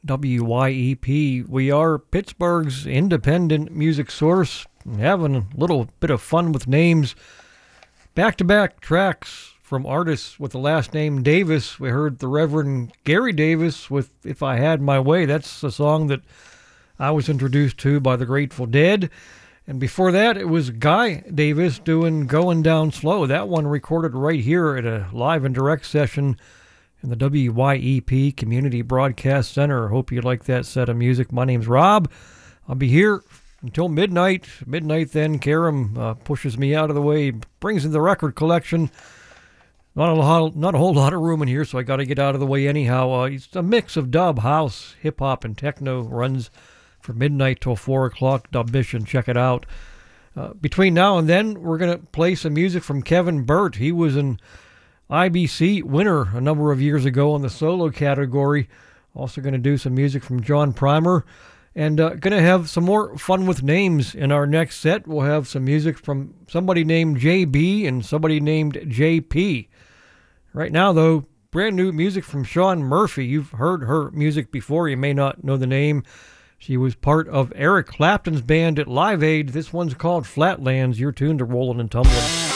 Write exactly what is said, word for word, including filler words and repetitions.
W Y E P. We are Pittsburgh's independent music source, having a little bit of fun with names. Back-to-back tracks from artists with the last name Davis. We heard the Reverend Gary Davis with If I Had My Way. That's a song that I was introduced to by the Grateful Dead. And before that, it was Guy Davis doing Going Down Slow. That one recorded right here at a live and direct session in the W Y E P Community Broadcast Center. Hope you like that set of music. My name's Rob. I'll be here until midnight. Midnight then, Karam uh, pushes me out of the way, brings in the record collection. Not a, lot, not a whole lot of room in here, so I got to get out of the way anyhow. Uh, it's a mix of dub, house, hip-hop, and techno. Runs from midnight till four o'clock. Dub Mission, check it out. Uh, between now and then, we're going to play some music from Kevin Burt. He was an I B C winner a number of years ago in the solo category. Also going to do some music from John Primer. And uh, going to have some more fun with names in our next set. We'll have some music from somebody named J B and somebody named J P. Right now, though, brand new music from Shawn Murphy. You've heard her music before. You may not know the name. She was part of Eric Clapton's band at Live Aid. This one's called Flatlands. You're tuned to Rollin' and Tumblin'.